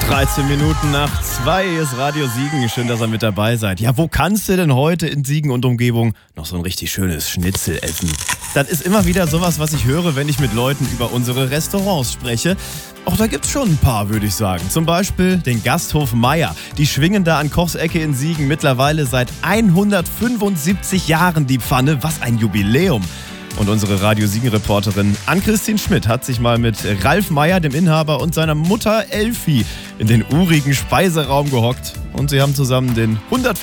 13 Minuten nach 2 ist Radio Siegen. Schön, dass ihr mit dabei seid. Ja, wo kannst du denn heute in Siegen und Umgebung noch so ein richtig schönes Schnitzel essen? Das ist immer wieder sowas, was ich höre, wenn ich mit Leuten über unsere Restaurants spreche. Auch da gibt's schon ein paar, würde ich sagen. Zum Beispiel den Gasthof Meier. Die schwingen da an Kochs Ecke in Siegen mittlerweile seit 175 Jahren die Pfanne. Was ein Jubiläum. Und unsere Radio Siegen-Reporterin Ann-Christine Schmidt hat sich mal mit Ralf Meier, dem Inhaber, und seiner Mutter Elfi in den urigen Speiseraum gehockt. Und sie haben zusammen die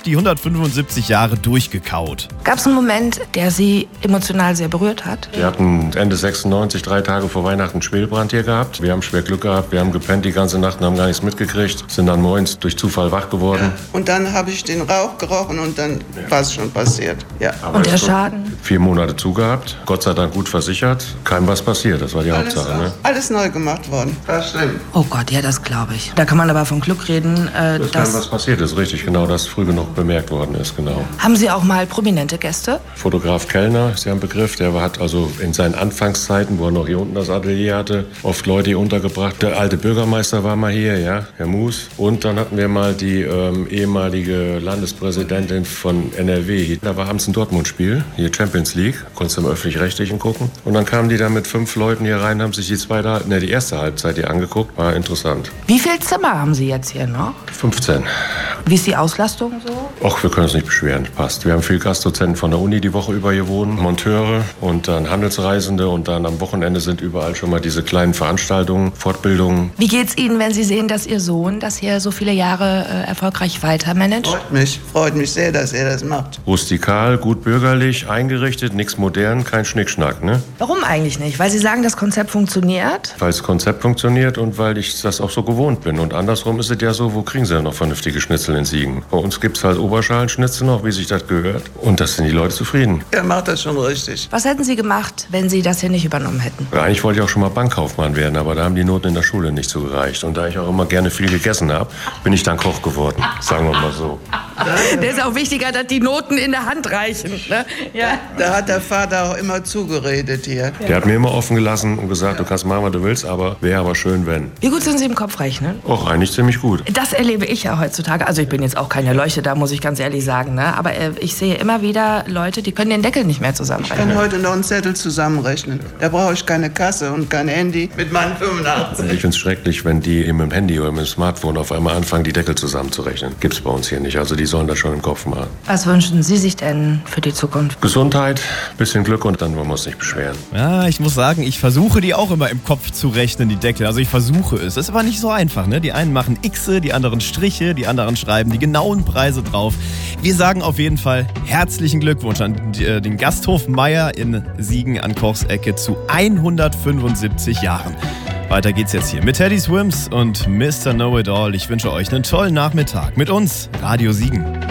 175 Jahre durchgekaut. Gab es einen Moment, der Sie emotional sehr berührt hat? Wir hatten Ende 96, 3 Tage vor Weihnachten, einen Schwelbrand hier gehabt. Wir haben schwer Glück gehabt. Wir haben gepennt die ganze Nacht und haben gar nichts mitgekriegt. Sind dann morgens durch Zufall wach geworden. Und dann habe ich den Rauch gerochen und dann war es schon passiert. Ja. Aber und der Schaden? 4 Monate zugehabt. Gott sei Dank gut versichert. Keinem was passiert. Das war die Hauptsache. Ne? Alles neu gemacht worden. War schlimm. Oh Gott, ja, das glaube ich. Da kann man aber von Glück reden, dass was passiert ist, richtig. Genau, dass früh genug bemerkt worden ist. Genau. Haben Sie auch mal prominente Gäste? Fotograf Kellner ist ja ein Begriff. Der hat also in seinen Anfangszeiten, wo er noch hier unten das Atelier hatte, oft Leute hier untergebracht. Der alte Bürgermeister war mal hier, ja, Herr Mus. Und dann hatten wir mal die ehemalige Landespräsidentin von NRW. Da war abends ein Dortmund-Spiel, hier Champions League. Konntest du im Öffentlich-Rechtlichen gucken. Und dann kamen die da mit 5 Leuten hier rein, haben sich die erste Halbzeit hier angeguckt. War interessant. Wie viele Zimmer haben Sie jetzt hier noch? 15. Wie ist die Auslastung so? Och, wir können uns nicht beschweren, passt. Wir haben viele Gastdozenten von der Uni die Woche über hier wohnen, Monteure und dann Handelsreisende und dann am Wochenende sind überall schon mal diese kleinen Veranstaltungen, Fortbildungen. Wie geht's Ihnen, wenn Sie sehen, dass Ihr Sohn das hier so viele Jahre erfolgreich weitermanagt? Freut mich sehr, dass er das macht. Rustikal, gut bürgerlich, eingerichtet, nichts modern, kein Schnickschnack, ne? Warum eigentlich nicht? Weil Sie sagen, das Konzept funktioniert? Weil das Konzept funktioniert und weil ich das auch so gewohnt bin. Und andersrum ist es ja so, wo kriegen Sie denn noch vernünftige Schnitzel in Siegen? Bei uns gibt's halt Oberschalenschnitzel noch, wie sich das gehört. Und das sind die Leute zufrieden. Er macht das schon richtig. Was hätten Sie gemacht, wenn Sie das hier nicht übernommen hätten? Ja, eigentlich wollte ich auch schon mal Bankkaufmann werden, aber da haben die Noten in der Schule nicht so gereicht. Und da ich auch immer gerne viel gegessen habe, bin ich dann Koch geworden, sagen wir mal so. Der ist auch wichtiger, dass die Noten in der Hand reichen. Ne? Ja. Da hat der Vater auch immer zugeredet hier. Der hat mir immer offen gelassen und gesagt, du kannst machen, was du willst, aber wäre aber schön, wenn. Wie gut sind Sie im Kopf rechnen? Och, eigentlich ziemlich gut. Das erlebe ich ja heutzutage. Also ich bin jetzt auch keine Leuchte, da muss ich ganz ehrlich sagen. Ne? Aber ich sehe immer wieder Leute, die können den Deckel nicht mehr zusammenrechnen. Ich kann heute noch einen Zettel zusammenrechnen. Da brauche ich keine Kasse und kein Handy mit meinen 85. Ich finde es schrecklich, wenn die eben mit dem Handy oder mit dem Smartphone auf einmal anfangen, die Deckel zusammenzurechnen. Gibt's bei uns hier nicht. Also die sollen das schon im Kopf machen. Was wünschen Sie sich denn für die Zukunft? Gesundheit, bisschen Glück und dann wollen wir uns nicht beschweren. Ja, ich muss sagen, ich versuche die auch immer im Kopf zu rechnen, die Deckel. Also ich versuche es. Das ist aber nicht so einfach, ne? Die einen machen Xe, die anderen Striche, die anderen schreiben die genauen Preise drauf. Wir sagen auf jeden Fall herzlichen Glückwunsch an den Gasthof Meier in Siegen an Kochs Ecke zu 175 Jahren. Weiter geht's jetzt hier mit Teddy Swims und Mr. Know It All. Ich wünsche euch einen tollen Nachmittag mit uns, Radio Siegen.